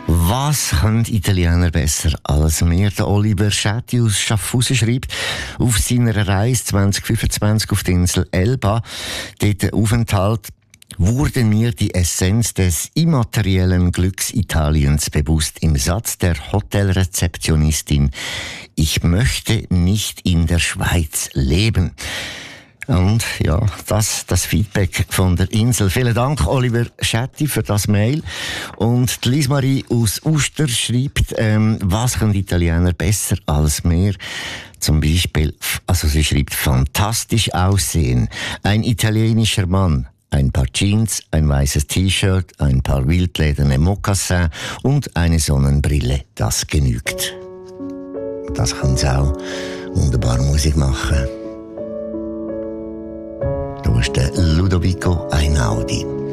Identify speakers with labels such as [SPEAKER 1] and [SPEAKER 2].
[SPEAKER 1] Was können Italiener besser als wir? Der Oliver Schetti aus Schaffhausen schreibt, auf seiner Reise 2025 auf die Insel Elba, dort der Aufenthalt, wurde mir die Essenz des immateriellen Glücks Italiens bewusst im Satz der Hotelrezeptionistin: Ich möchte nicht in der Schweiz leben. Und ja, das Feedback von der Insel. Vielen Dank, Oliver Schetti, für das Mail. Und die Lies-Marie aus Uster schreibt, was können die Italiener besser als wir? Zum Beispiel, also sie schreibt, fantastisch aussehen. Ein italienischer Mann. Ein paar Jeans, ein weißes T-Shirt, ein paar wildlederne Mokassins und eine Sonnenbrille. Das genügt. Das kann sie auch wunderbar Musik machen. Da ist der Ludovico Einaudi.